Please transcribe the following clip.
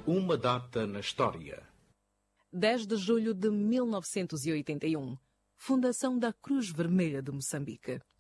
Uma data na história. 10 de julho de 1981. Fundação da Cruz Vermelha de Moçambique.